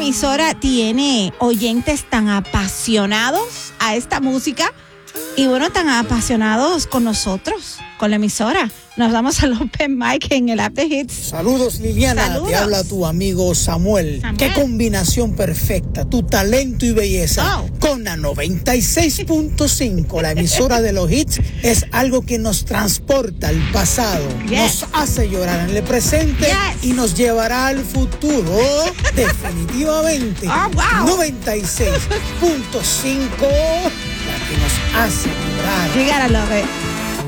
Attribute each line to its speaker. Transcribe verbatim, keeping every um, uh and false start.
Speaker 1: emisora tiene oyentes tan apasionados a esta música y bueno, tan apasionados con nosotros, con la emisora. Nos vamos al Open Mic en el App de Hits.
Speaker 2: Saludos, Liliana.
Speaker 1: Saludos.
Speaker 2: Te habla tu amigo Samuel.
Speaker 1: Samuel.
Speaker 2: Qué combinación perfecta. Tu talento y belleza.
Speaker 1: Oh.
Speaker 2: Con la noventa y seis punto cinco, la emisora de los hits, es algo que nos transporta al pasado.
Speaker 1: Yes.
Speaker 2: Nos hace llorar en el presente.
Speaker 1: Yes.
Speaker 2: Y nos llevará al futuro. Definitivamente.
Speaker 1: Oh, wow.
Speaker 2: noventa y seis punto cinco, la que nos hace vibrar.
Speaker 1: You gotta love it.